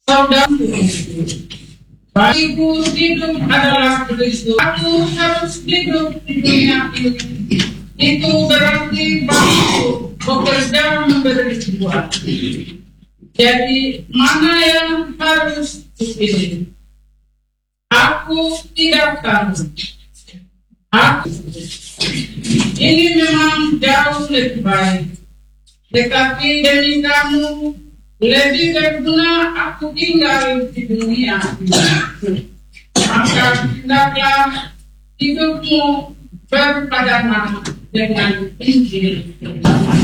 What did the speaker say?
Saudaraku, bagiku hidup adalah Kristus. Aku harus hidup di dunia ini. Itu berarti bagiku bekerja memberi buah. Jadi mana yang harus dipilih? Aku tidak tahu. Ini memang jauh lebih baik. Tetapi demi kamu lebih berguna aku tinggal di dunia ini. Maka hendaklah hidupmu berpadanan dengan Injil.